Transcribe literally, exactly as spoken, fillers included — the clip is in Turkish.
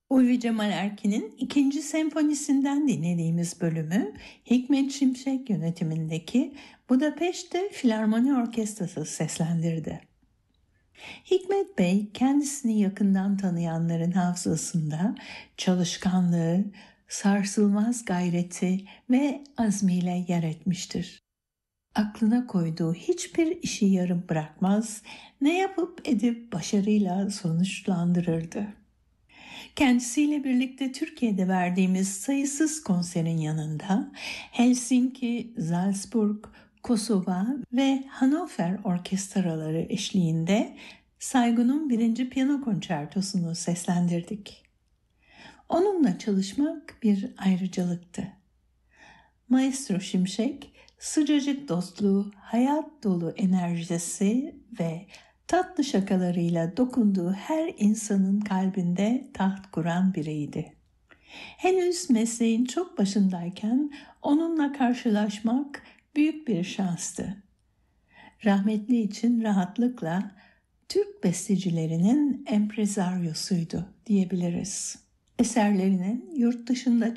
Ulvi Cemal Erkin'in ikinci senfonisinden dinlediğimiz bölümü Hikmet Şimşek yönetimindeki Budapeşte Filarmoni Orkestrası seslendirdi. Hikmet Bey kendisini yakından tanıyanların hafızasında çalışkanlığı, sarsılmaz gayreti ve azmiyle yer etmiştir. Aklına koyduğu hiçbir işi yarım bırakmaz, ne yapıp edip başarıyla sonuçlandırırdı. Kendisiyle birlikte Türkiye'de verdiğimiz sayısız konserin yanında Helsinki, Salzburg, Kosova ve Hannover orkestraları eşliğinde Saygun'un birinci piyano konçertosunu seslendirdik. Onunla çalışmak bir ayrıcalıktı. Maestro Şimşek, sıcacık dostluğu, hayat dolu enerjisi ve tatlı şakalarıyla dokunduğu her insanın kalbinde taht kuran biriydi. Henüz mesleğin çok başındayken onunla karşılaşmak büyük bir şanstı. Rahmetli için rahatlıkla Türk bestecilerinin empresaryosuydu diyebiliriz. Eserlerinin yurt dışında